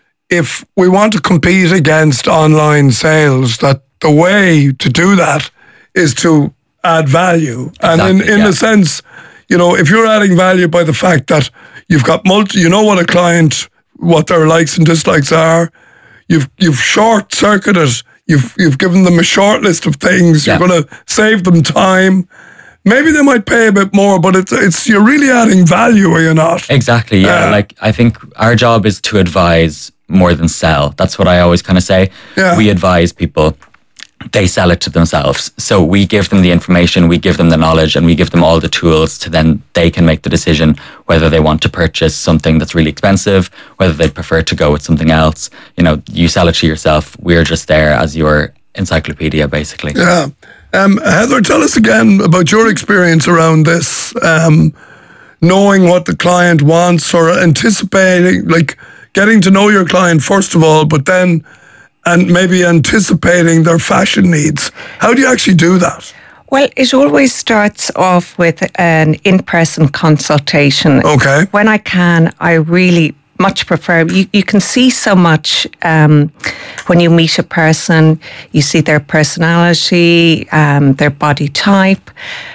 if we want to compete against online sales, that the way to do that is to add value? Exactly, and in, in yeah. a sense, you know, if you're adding value by the fact that you've got multi, you know what a client, what their likes and dislikes are, you've you've short circuited, you've you've given them a short list of things, yeah. you're going to save them time. Maybe they might pay a bit more, but it's it's you're really adding value, are you not? Exactly, yeah. Uh, like I think our job is to advise more than sell. That's what I always kind of say. Yeah. We advise people. They sell it to themselves. So we give them the information, we give them the knowledge, and we give them all the tools to then they can make the decision whether they want to purchase something that's really expensive, whether they prefer to go with something else. You know, you sell it to yourself. We're just there as your encyclopedia, basically. Yeah. Um, Heather, tell us again about your experience around this, um, knowing what the client wants or anticipating, like getting to know your client first of all, but then and maybe anticipating their fashion needs. How do you actually do that? Well, it always starts off with an in-person consultation. Okay. When I can, I really much prefer, you, you can see so much um, when you meet a person. You see their personality, um, their body type.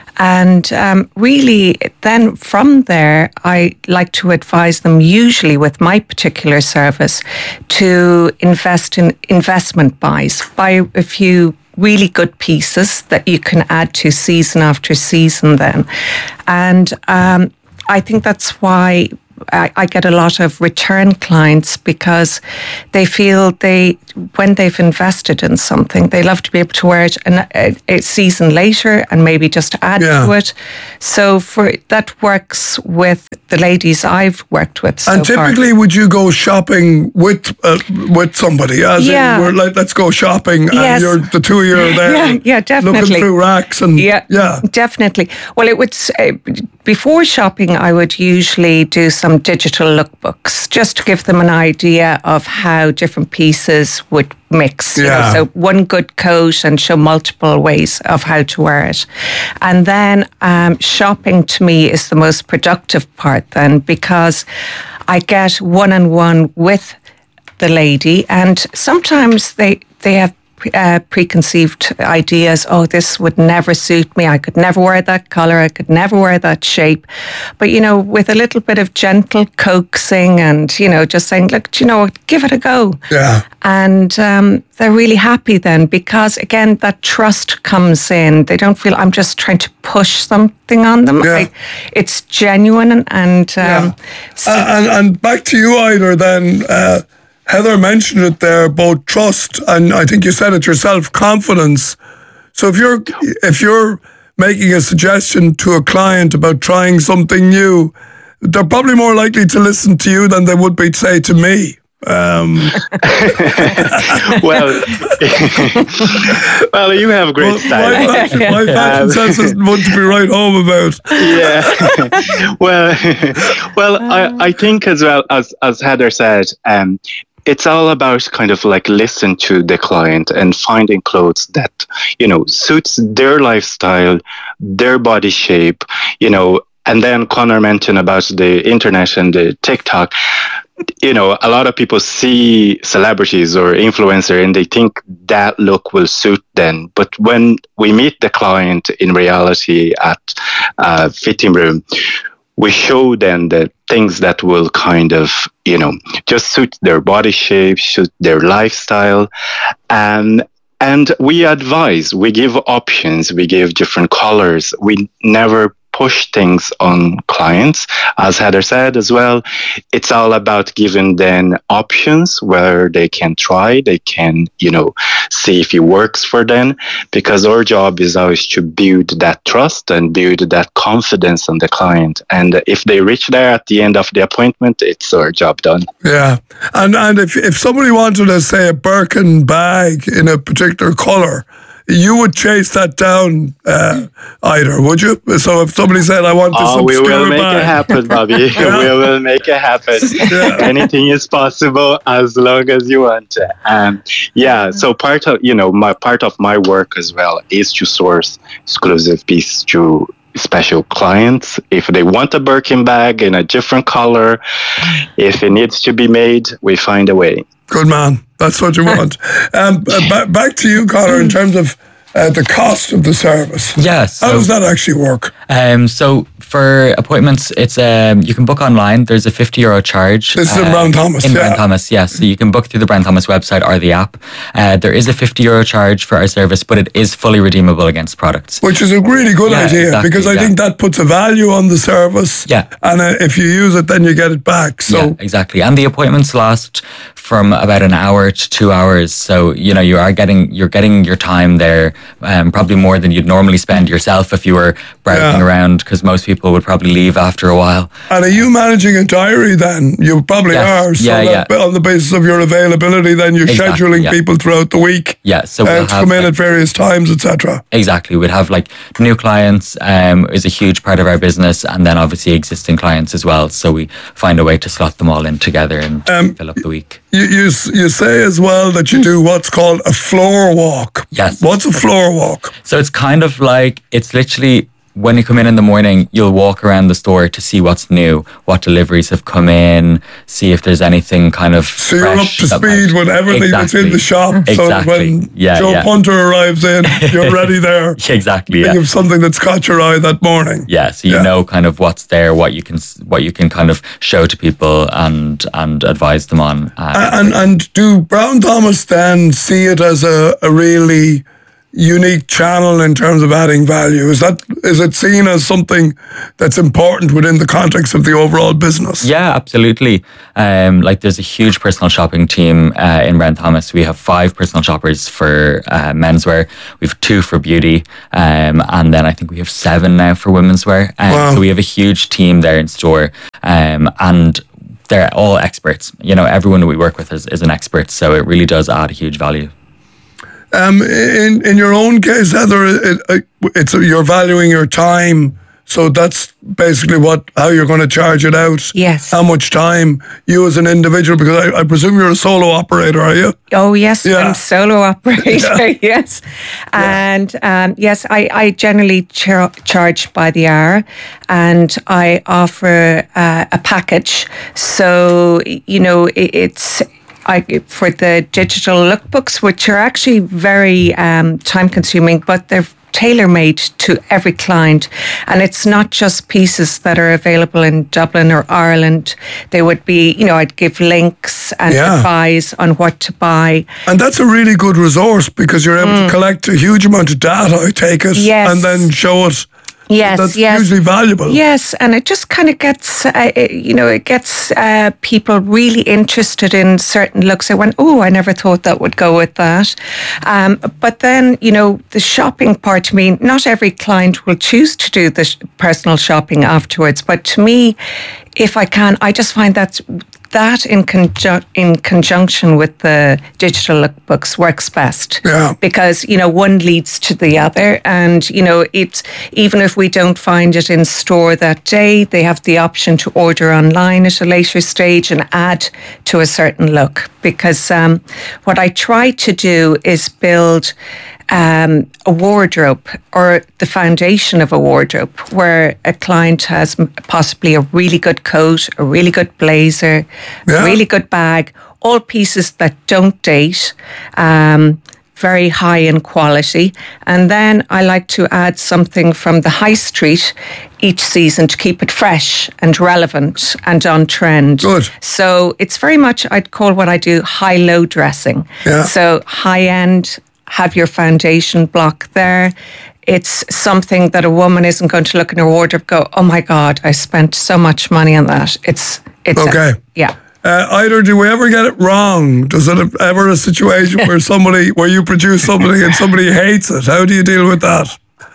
And um, really, then from there, I like to advise them, usually with my particular service, to invest in investment buys. Buy a few really good pieces that you can add to season after season then. And um, I think that's why I, I get a lot of return clients, because they feel they, when they've invested in something, they love to be able to wear it an, a, a season later and maybe just add yeah. to it. So for that works with the ladies I've worked with so And typically, far. would you go shopping with uh, with somebody? As yeah. in, we're like, let's go shopping, and yes. you're the two of you are there, yeah, yeah, definitely, looking through racks and yeah, yeah, definitely. Well, it would uh, before shopping, I would usually do some digital lookbooks just to give them an idea of how different pieces would mix. Yeah. You know, so one good coat and show multiple ways of how to wear it. And then um, shopping to me is the most productive part then, because I get one-on-one with the lady, and sometimes they, they have Uh, preconceived ideas. Oh, this would never suit me. I could never wear that color. I could never wear that shape. But, you know, with a little bit of gentle coaxing and, you know, just saying, look, do you know what, give it a go. Yeah. And um, they're really happy then, because, again, that trust comes in. They don't feel I'm just trying to push something on them. Yeah. I, it's genuine. And, and, um, yeah. so uh, and, and back to you, Ida, then, uh, Heather mentioned it there, both trust and I think you said it yourself, confidence. So if you're if you're making a suggestion to a client about trying something new, they're probably more likely to listen to you than they would be, say, to me. Um. well, well, you have great well, style. My fashion, my fashion um, sense isn't one to be right home about. Yeah. well, well, I, I think as well as as Heather said, um, it's all about kind of like listen to the client and finding clothes that, you know, suits their lifestyle, their body shape, you know. And then Connor mentioned about the internet and the TikTok. You know, a lot of people see celebrities or influencer and they think that look will suit them. But when we meet the client in reality at a fitting room, we show them the things that will kind of, you know, just suit their body shape, suit their lifestyle. And, and we advise, we give options, we give different colors. We never push things on clients. As Heather said as well, it's all about giving them options where they can try, they can, you know, see if it works for them, because our job is always to build that trust and build that confidence on the client. And if they reach there at the end of the appointment, it's our job done. Yeah. And and if, if somebody wanted to, say, a Birkin bag in a particular colour, you would chase that down, uh, Ida, would you? So if somebody said, I want this oh, obscure we will make bag. it happen, Bobby. Yeah. We will make it happen. Yeah. Anything is possible as long as you want. Um, yeah, so part of, you know, my part of my work as well is to source exclusive pieces to special clients. If they want a Birkin bag in a different color, if it needs to be made, we find a way. Good man. That's what you want. um, b- back to you, Connor, in terms of uh, the cost of the service. Yes. How so, does that actually work? Um, so for appointments, it's um, you can book online. There's a fifty euro charge. This is uh, in Brown Thomas, In yeah. Brown Thomas, yes. So you can book through the Brown Thomas website or the app. Uh, there is a fifty euro charge for our service, but it is fully redeemable against products. Which is a really good yeah, idea, exactly, because I yeah. think that puts a value on the service. Yeah. And uh, if you use it, then you get it back. So yeah, exactly. And the appointments last from about an hour to two hours. So, you know, you are getting, you're getting your time there, um, probably more than you'd normally spend yourself if you were browsing Yeah. around, because most people would probably leave after a while. And are you managing a diary then? You probably Yes. are. So Yeah, that, on the basis of your availability, then you're Exactly, scheduling yeah. people throughout the week. Yeah, so uh, we'll to have, come in like- at various times, et cetera. Exactly. We'd have like new clients um, is a huge part of our business, and then obviously existing clients as well. So we find a way to slot them all in together and Um, fill up the week. you, you you say as well that you do what's called a floor walk. Yes. What's a floor walk? So it's kind of like, it's literally when you come in in the morning, you'll walk around the store to see what's new, what deliveries have come in, see if there's anything kind of So you're up to speed might, with everything exactly, that's in the shop. Exactly. So that when yeah, Joe yeah. Punter arrives in, you're ready there. Exactly. Think Yeah. of something that's caught your eye that morning. Yeah. So you Yeah. know kind of what's there, what you can what you can kind of show to people and and advise them on. Uh, And and do Brown Thomas then see it as a, a really unique channel in terms of adding value? Is that is it seen as something that's important within the context of the overall business? Yeah, absolutely. Um, like there's a huge personal shopping team uh, in Brown Thomas. We have five personal shoppers for uh, menswear. We have two for beauty, um, and then I think we have seven now for women's wear. Um, Wow. So we have a huge team there in store, um, and they're all experts. You know, everyone that we work with is, is an expert, so it really does add a huge value. Um, in in your own case, Heather, it, it, it's you're valuing your time, so that's basically what how you're going to charge it out. Yes. How much time you as an individual, because I, I presume you're a solo operator, are you? Oh yes, Yeah. I'm solo operator. Yes, and um, yes, I, I generally char- charge by the hour, and I offer uh, a package. So you know, it, it's. I, for the digital lookbooks, which are actually very um, time-consuming, but they're tailor-made to every client. And it's not just pieces that are available in Dublin or Ireland. They would be, you know, I'd give links and Yeah. advise on what to buy. And that's a really good resource because you're able to collect a huge amount of data, I take it, Yes. and then show it. Yes, That's yes. usually valuable. Yes, and it just kind of gets, uh, it- you know, it gets uh, people really interested in certain looks. They went, oh, I never thought that would go with that. Um, but then, you know, the shopping part, to me, not every client will choose to do the sh- personal shopping afterwards. But to me, if I can, I just find that that in, conju- in conjunction with the digital lookbooks works best. Yeah. Because, you know, one leads to the other. And, you know, it's even if we don't find it in store that day, they have the option to order online at a later stage and add to a certain look. Because um, what I try to do is build um, a wardrobe or the foundation of a wardrobe where a client has m- possibly a really good coat, a really good blazer, Yeah. a really good bag, all pieces that don't date, um, very high in quality. And then I like to add something from the high street each season to keep it fresh and relevant and on trend. Good. So it's very much, I'd call what I do high-low dressing. Yeah. So high-end, have your foundation block there. It's something that a woman isn't going to look in her wardrobe and go, oh my God, I spent so much money on that. It's, it's Okay. A, yeah. Uh, either do we ever get it wrong? Does it ever a situation where somebody, where you produce something and somebody hates it? How do you deal with that?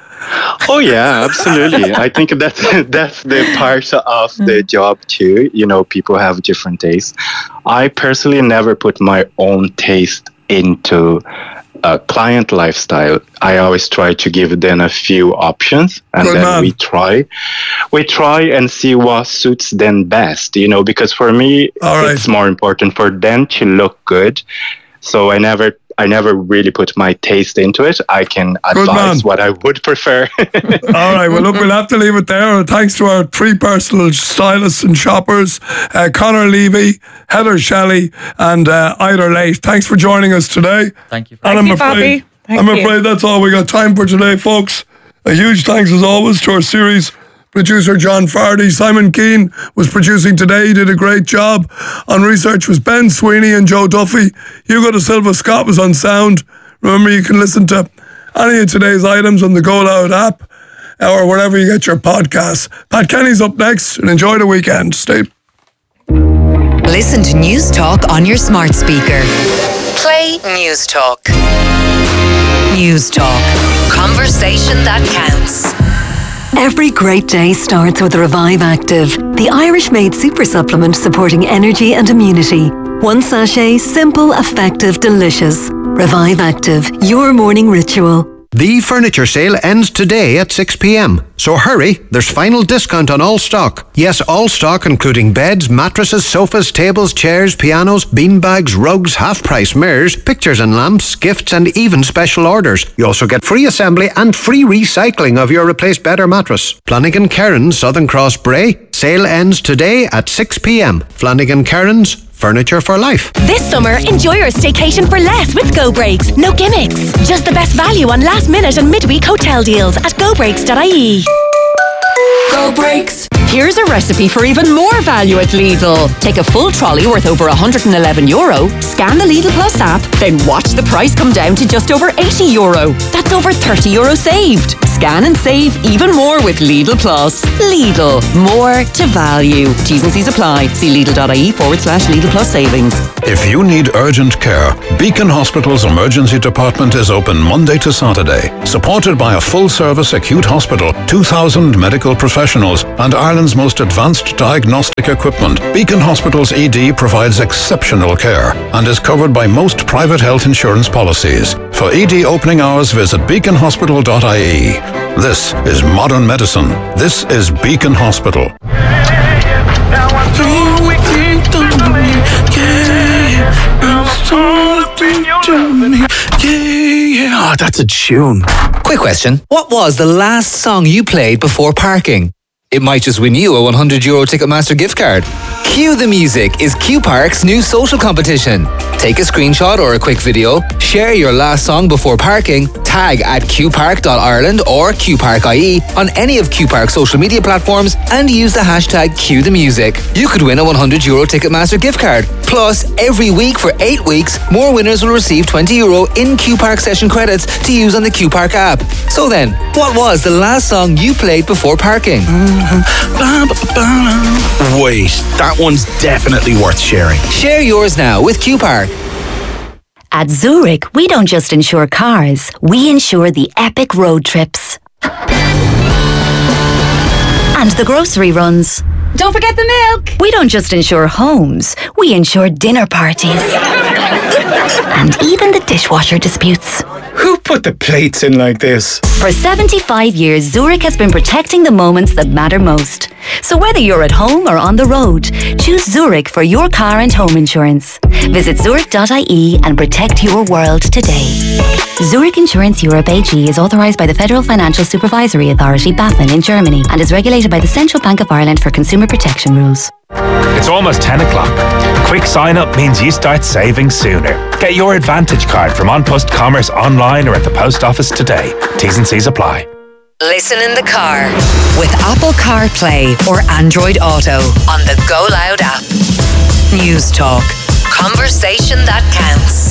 Oh yeah, absolutely. I think that's that's the part of the job too. You know, people have different tastes. I personally never put my own taste into a client lifestyle. I always try to give them a few options, and Good then man. we try, we try and see what suits them best. You know, because for me, All right. it's more important for them to look good. So I never. I never really put my taste into it. I can Good man. advise what I would prefer. All right, well, look, we'll have to leave it there. Thanks to our three personal stylists and shoppers, uh, Conor Levy, Heather Shelley, and uh, Ida Late. Thanks for joining us today. Thank you. And Thank I'm you, afraid, Bobby. Thank I'm you. afraid that's all we got time for today, folks. A huge thanks, as always, to our series producer, John Fardy. Simon Keane was producing today. He did a great job. On research was Ben Sweeney and Joe Duffy. Hugo de Silva Scott was on sound. Remember, you can listen to any of today's items on the Go Loud app or wherever you get your podcasts. Pat Kenny's up next, and enjoy the weekend. Stay. Listen to News Talk on your smart speaker. Play News Talk. News Talk. Conversation that counts. Every great day starts with Revive Active, the Irish-made super supplement supporting energy and immunity. One sachet, simple, effective, delicious. Revive Active, your morning ritual. The furniture sale ends today at six p.m. So hurry, there's final discount on all stock. Yes, all stock including beds, mattresses, sofas, tables, chairs, pianos, beanbags, rugs, half-price mirrors, pictures and lamps, gifts and even special orders. You also get free assembly and free recycling of your replaced bed or mattress. Flanagan Cairns, Southern Cross Bray. Sale ends today at six p.m. Flanagan Cairns, furniture for life. This summer, enjoy your staycation for less with Go Breaks. No gimmicks. Just the best value on last minute and midweek hotel deals at go breaks dot I E. Go Breaks. Here's a recipe for even more value at Lidl. Take a full trolley worth over one hundred eleven euro, scan the Lidl Plus app, then watch the price come down to just over eighty euro. That's over thirty euro saved. Scan and save even more with Lidl Plus. Lidl, more to value. T's and C's apply. See Lidl.ie forward slash Lidl Plus savings. If you need urgent care, Beacon Hospital's emergency department is open Monday to Saturday. Supported by a full-service acute hospital, two thousand medical professionals, and Ireland's most advanced diagnostic equipment, Beacon Hospital's E D provides exceptional care and is covered by most private health insurance policies. For E D opening hours, visit beacon hospital dot I E. This is modern medicine. This is Beacon Hospital. Yeah, oh, that's a tune. Quick question. What was the last song you played before parking? It might just win you a one hundred euro Ticketmaster gift card. Cue the Music is Q Park's new social competition. Take a screenshot or a quick video, share your last song before parking, tag at q park dot ireland or q park I E on any of Q Park's social media platforms and use the hashtag Cue the Music. You could win a one hundred euro Ticketmaster gift card. Plus, every week for eight weeks, more winners will receive twenty euro in Q Park session credits to use on the Q Park app. So then, what was the last song you played before parking? Wait, that one's definitely worth sharing. Share yours now with Q Park. At Zurich, we don't just insure cars, we insure the epic road trips. And the grocery runs. Don't forget the milk. We don't just insure homes, we insure dinner parties. And even the dishwasher disputes. Who put the plates in like this? For seventy-five years, Zurich has been protecting the moments that matter most. So whether you're at home or on the road, choose Zurich for your car and home insurance. Visit zurich dot I E and protect your world today. Zurich Insurance Europe A G is authorised by the Federal Financial Supervisory Authority, BaFin, in Germany and is regulated by the Central Bank of Ireland for consumer protection rules. It's almost ten o'clock. Quick sign up means you start saving sooner. Get your Advantage card from An Post Commerce online or at the post office today. T's and C's apply. Listen in the car with Apple CarPlay or Android Auto on the Go Loud app. News Talk. Conversation that counts.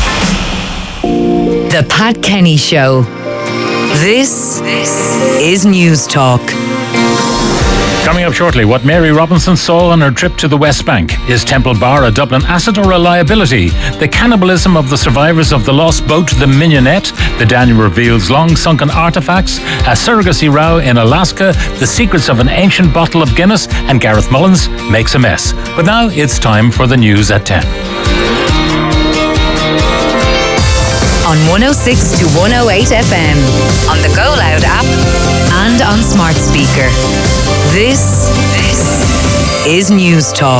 The Pat Kenny Show. This is News Talk. Coming up shortly, what Mary Robinson saw on her trip to the West Bank. Is Temple Bar a Dublin asset or a liability? The cannibalism of the survivors of the lost boat, the Mignonette. The Daniel reveals long-sunken artefacts. A surrogacy row in Alaska. The secrets of an ancient bottle of Guinness. And Gareth Mullins makes a mess. But now it's time for the news at ten. On one oh six to one oh eight F M, on the Go Loud app, and on smart speaker. This, this is News Talk.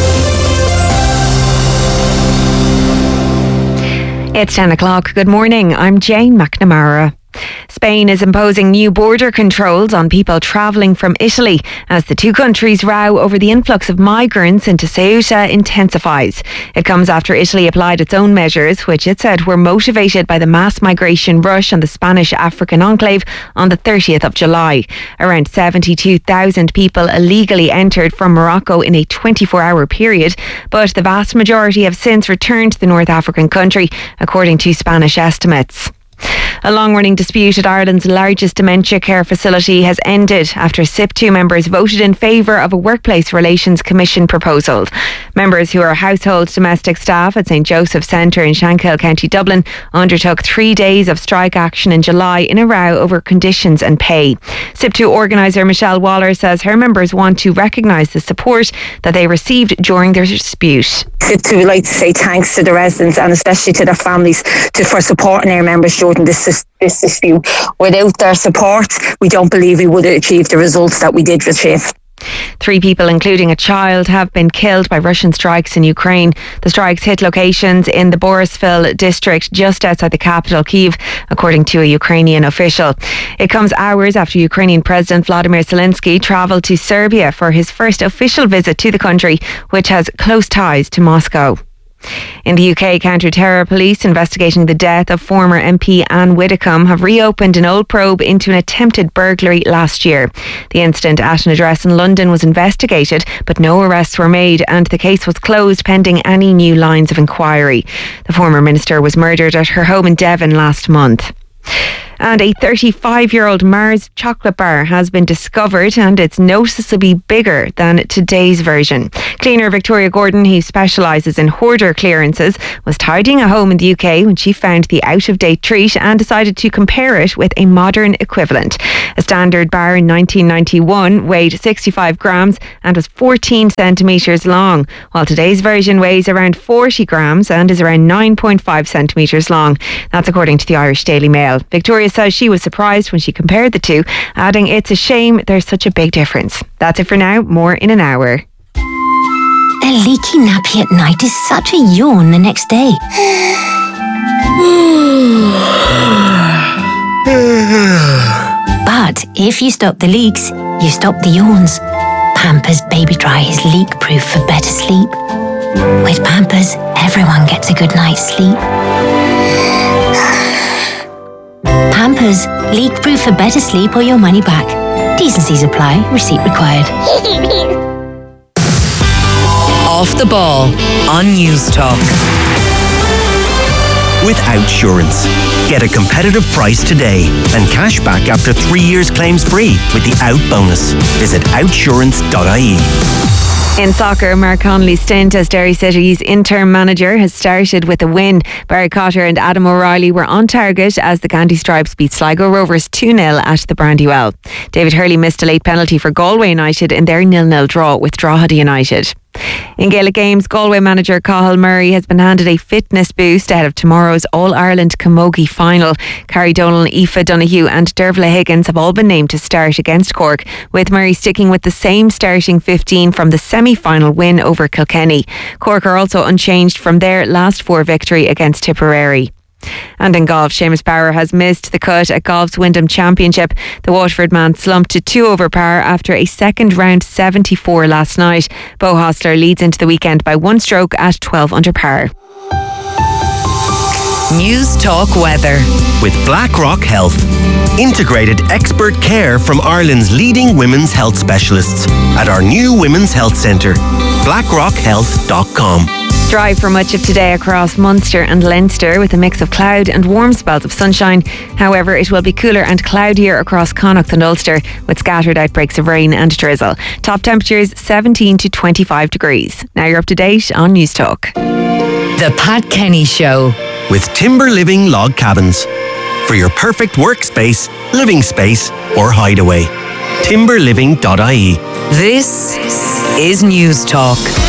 It's ten o'clock. Good morning. I'm Jane McNamara. Spain is imposing new border controls on people travelling from Italy as the two countries' row over the influx of migrants into Ceuta intensifies. It comes after Italy applied its own measures, which it said were motivated by the mass migration rush on the Spanish African enclave on the thirtieth of July. Around seventy-two thousand people illegally entered from Morocco in a twenty-four hour period, but the vast majority have since returned to the North African country, according to Spanish estimates. A long-running dispute at Ireland's largest dementia care facility has ended after S I P two members voted in favour of a Workplace Relations Commission proposal. Members who are household domestic staff at St Joseph's Centre in Shankill, County Dublin, undertook three days of strike action in July in a row over conditions and pay. S I P two organiser Michelle Waller says her members want to recognise the support that they received during their dispute. S I P two would like to say thanks to the residents and especially to their families to, for supporting our members during this this, this dispute. Without their support, we don't believe we would have achieved the results that we did achieve. Three people, including a child, have been killed by Russian strikes in Ukraine. The strikes hit locations in the Borisville district just outside the capital, Kyiv, according to a Ukrainian official. It comes hours after Ukrainian President Vladimir Zelensky travelled to Serbia for his first official visit to the country, which has close ties to Moscow. In the U K, counter-terror police investigating the death of former M P Anne Widdecombe have reopened an old probe into an attempted burglary last year. The incident at an address in London was investigated, but no arrests were made, and the case was closed pending any new lines of inquiry. The former minister was murdered at her home in Devon last month. And a thirty-five-year-old Mars chocolate bar has been discovered, and it's noticeably bigger than today's version. Cleaner Victoria Gordon, who specialises in hoarder clearances, was tidying a home in the U K when she found the out-of-date treat and decided to compare it with a modern equivalent. A standard bar in nineteen ninety-one weighed sixty-five grams and was fourteen centimetres long, while today's version weighs around forty grams and is around nine point five centimetres long. That's according to the Irish Daily Mail. Victoria says she was surprised when she compared the two, adding it's a shame there's such a big difference. That's it for now. More in an hour. A leaky nappy at night is such a yawn the next day. But if you stop the leaks, you stop the yawns. Pampers Baby Dry is leak-proof for better sleep. With Pampers, everyone gets a good night's sleep. Pampers, leak-proof for better sleep or your money back. T's and C's apply. Receipt required. Off the Ball on News Talk. With Outsurance. Get a competitive price today and cash back after three years claims free with the Out bonus. Visit outsurance dot I E. In soccer, Mark Connolly's stint as Derry City's interim manager has started with a win. Barry Cotter and Adam O'Reilly were on target as the Gandy Stripes beat Sligo Rovers two nil at the Brandywell. David Hurley missed a late penalty for Galway United in their nil nil draw with Drogheda United. In Gaelic games, Galway manager Cathal Murray has been handed a fitness boost ahead of tomorrow's All-Ireland Camogie final. Carrie Donald, Aoife Donoghue and Dervla Higgins have all been named to start against Cork, with Murray sticking with the same starting fifteen from the semi-final win over Kilkenny. Cork are also unchanged from their last four victory against Tipperary. And in golf, Seamus Power has missed the cut at golf's Wyndham Championship. The Waterford man slumped to two over par after a second round seventy-four last night. Beau Hostler leads into the weekend by one stroke at twelve under par. News Talk weather. With BlackRock Health. Integrated expert care from Ireland's leading women's health specialists at our new Women's Health Centre. blackrock health dot com. Dry for much of today across Munster and Leinster with a mix of cloud and warm spells of sunshine. However, it will be cooler and cloudier across Connacht and Ulster with scattered outbreaks of rain and drizzle. Top temperatures seventeen to twenty-five degrees. Now you're up to date on News Talk. The Pat Kenny Show. With Timber Living Log Cabins. For your perfect workspace, living space or hideaway. timber living dot I E. This is News Talk.